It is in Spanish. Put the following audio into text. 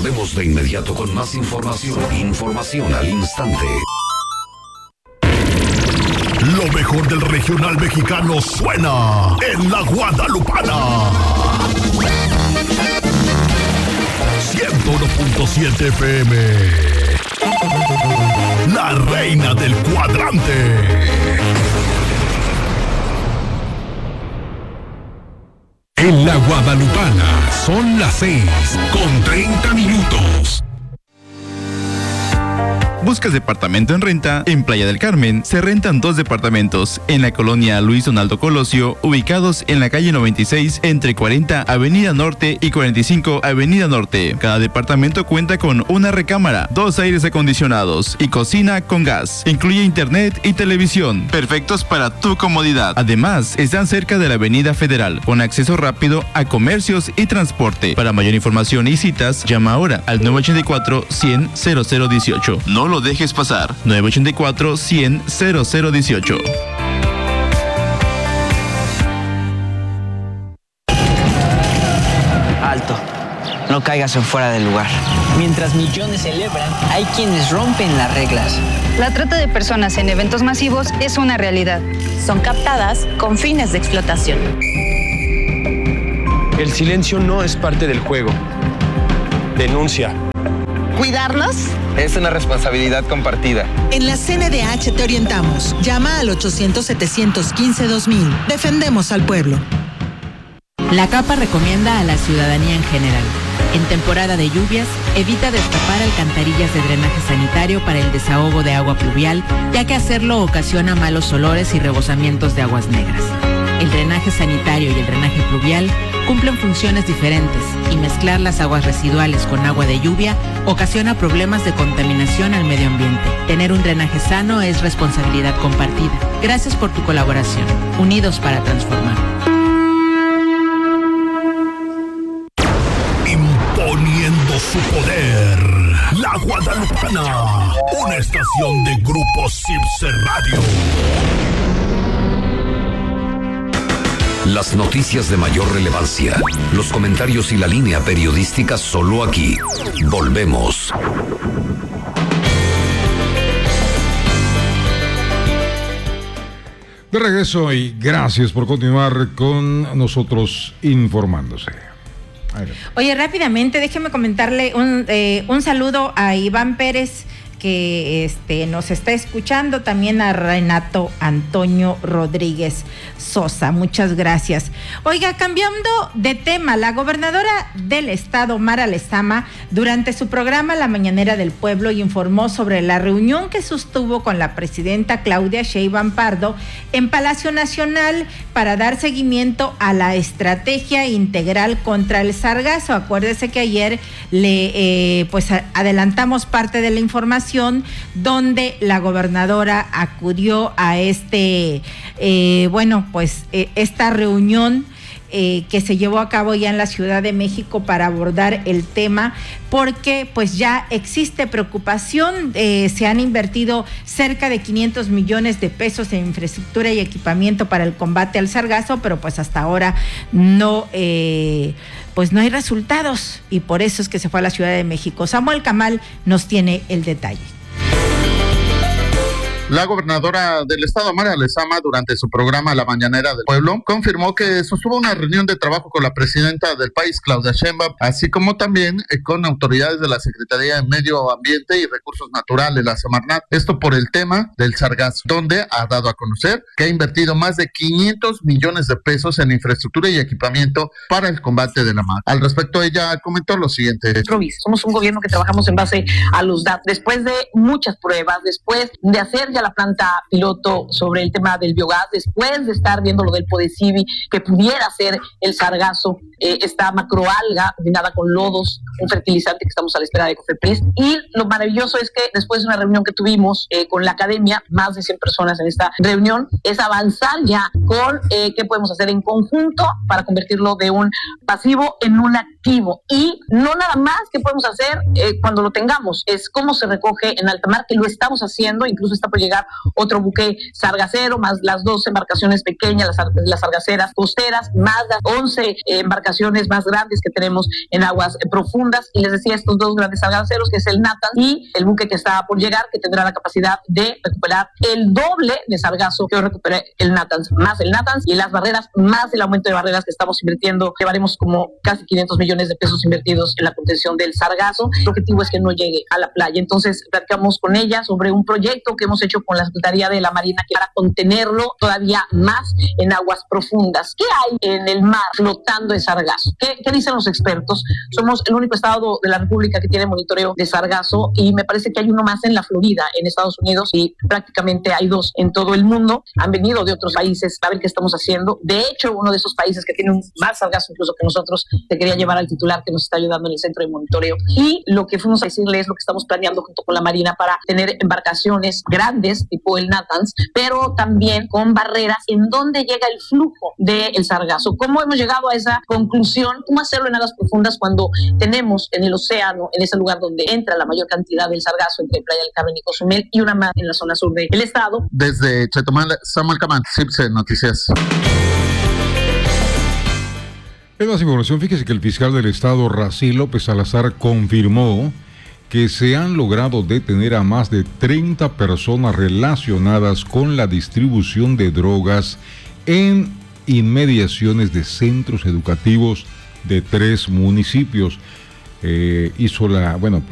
Volvemos de inmediato con más información. Información al instante. Lo mejor del regional mexicano suena en La Guadalupana. 101.7 FM. La reina del cuadrante. En La Guadalupana son las 6:30. ¿Buscas departamento en renta? En Playa del Carmen se rentan 2 departamentos en la colonia Luis Donaldo Colosio, ubicados en la calle 96 entre 40 Avenida Norte y 45 Avenida Norte. Cada departamento cuenta con una recámara, 2 aires acondicionados y cocina con gas. Incluye internet y televisión, perfectos para tu comodidad. Además, están cerca de la Avenida Federal, con acceso rápido a comercios y transporte. Para mayor información y citas, llama ahora al 984-100-0018. No lo dejes pasar. 984-100-0018. Alto. No caigas en fuera del lugar. Mientras millones celebran, hay quienes rompen las reglas. La trata de personas en eventos masivos es una realidad. Son captadas con fines de explotación. El silencio no es parte del juego. Denuncia. ¿Cuidarnos? Es una responsabilidad compartida. En la CNDH te orientamos. Llama al 800-715-2000. Defendemos al pueblo. La CAPA recomienda a la ciudadanía en general: en temporada de lluvias, evita destapar alcantarillas de drenaje sanitario para el desahogo de agua pluvial, ya que hacerlo ocasiona malos olores y rebosamientos de aguas negras. El drenaje sanitario y el drenaje pluvial cumplen funciones diferentes y mezclar las aguas residuales con agua de lluvia ocasiona problemas de contaminación al medio ambiente. Tener un drenaje sano es responsabilidad compartida. Gracias por tu colaboración. Unidos para transformar. Imponiendo su poder. La Guadalupana. Una estación de Grupo Cipse Radio. Las noticias de mayor relevancia, los comentarios y la línea periodística solo aquí. Volvemos. De regreso y gracias por continuar con nosotros informándose. Oye, rápidamente, déjeme comentarle un saludo a Iván Pérez, que nos está escuchando, también a Renato Antonio Rodríguez Sosa. Muchas gracias. Oiga, cambiando de tema, la gobernadora del estado, Mara Lezama, durante su programa La Mañanera del Pueblo, informó sobre la reunión que sostuvo con la presidenta Claudia Sheinbaum Pardo en Palacio Nacional para dar seguimiento a la estrategia integral contra el sargazo. Acuérdese que ayer adelantamos parte de la información donde la gobernadora acudió a esta reunión que se llevó a cabo ya en la Ciudad de México para abordar el tema, porque pues ya existe preocupación. Se han invertido cerca de 500 millones de pesos en infraestructura y equipamiento para el combate al sargazo, pero pues hasta ahora no hay resultados, y por eso es que se fue a la Ciudad de México. Samuel Camal nos tiene el detalle. La gobernadora del estado, Mara Lezama, durante su programa La Mañanera del Pueblo, confirmó que sostuvo una reunión de trabajo con la presidenta del país, Claudia Sheinbaum, así como también con autoridades de la Secretaría de Medio Ambiente y Recursos Naturales, la Semarnat. Esto por el tema del sargazo, donde ha dado a conocer que ha invertido más de 500 millones de pesos en infraestructura y equipamiento para el combate de la mar. Al respecto, ella comentó lo siguiente. Somos un gobierno que trabajamos en base a los datos. Después de muchas pruebas, después de hacer ya la planta piloto sobre el tema del biogás, después de estar viendo lo del Podecivi, que pudiera ser el sargazo, esta macroalga combinada con lodos, un fertilizante que estamos a la espera de Cofepris. Y lo maravilloso es que después de una reunión que tuvimos con la academia, más de 100 personas en esta reunión, es avanzar ya con qué podemos hacer en conjunto para convertirlo de un pasivo en un activo efectivo. Y no nada más que podemos hacer cuando lo tengamos, es cómo se recoge en alta mar, que lo estamos haciendo. Incluso está por llegar otro buque sargacero, más las 2 embarcaciones pequeñas, las sargaceras costeras, más las 11 embarcaciones más grandes que tenemos en aguas profundas. Y les decía, estos 2 grandes sargaceros, que es el Natanz y el buque que está por llegar, que tendrá la capacidad de recuperar el doble de sargazo que hoy recupera el Natanz, más el Natanz y las barreras, más el aumento de barreras que estamos invirtiendo. Llevaremos como casi 500 millones de pesos invertidos en la contención del sargazo. El objetivo es que no llegue a la playa. Entonces, platicamos con ella sobre un proyecto que hemos hecho con la Secretaría de la Marina para contenerlo todavía más en aguas profundas. ¿Qué hay en el mar flotando de sargazo? ¿Qué dicen los expertos? Somos el único estado de la República que tiene monitoreo de sargazo y me parece que hay uno más en la Florida, en Estados Unidos, y prácticamente hay 2 en todo el mundo. Han venido de otros países a ver qué estamos haciendo. De hecho, uno de esos países que tiene más sargazo incluso que nosotros, te quería llevar al titular que nos está ayudando en el centro de monitoreo. Y lo que fuimos a decirle es lo que estamos planeando junto con la Marina para tener embarcaciones grandes, tipo el Natanz, pero también con barreras en donde llega el flujo del sargazo. ¿Cómo hemos llegado a esa conclusión? ¿Cómo hacerlo en aguas profundas cuando tenemos en el océano, en ese lugar donde entra la mayor cantidad del sargazo entre Playa del Carmen y Cozumel, y una más en la zona sur del estado? Desde Chetumal, Samuel Camán, CIPSE Noticias. En más información, fíjese que el fiscal del estado, Raciel López Salazar, confirmó que se han logrado detener a más de 30 personas relacionadas con la distribución de drogas en inmediaciones de centros educativos de 3 municipios.